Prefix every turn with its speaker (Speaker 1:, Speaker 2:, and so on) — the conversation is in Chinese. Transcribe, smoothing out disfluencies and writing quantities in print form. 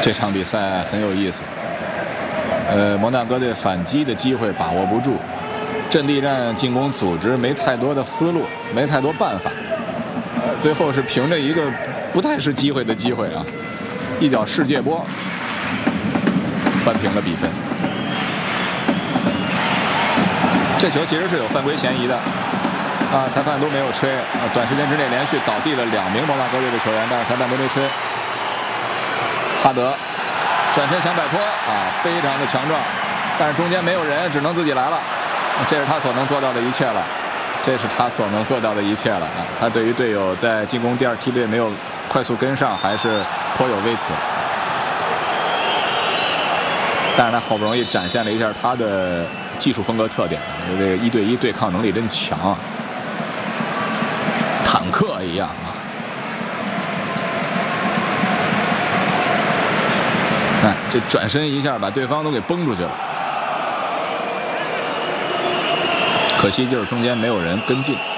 Speaker 1: 这场比赛很有意思。摩纳哥队反击的机会把握不住，阵地战进攻组织没太多的思路，没太多办法。最后是凭着一个不太是机会的机会啊，一脚世界波扳平了比分。这球其实是有犯规嫌疑的啊，裁判都没有吹啊，短时间之内连续倒地了2名摩纳哥队的球员，但是裁判都没吹。哈德转身想摆脱啊，非常的强壮，但是中间没有人，只能自己来了。这是他所能做到的一切了，这是他所能做到的一切了啊！他对于队友在进攻第二梯队没有快速跟上，还是颇有微词。但是他好不容易展现了一下他的技术风格特点，这个1对1对抗能力真强啊，坦克一样啊！哎，这转身一下把对方都给崩出去了，可惜就是中间没有人跟进。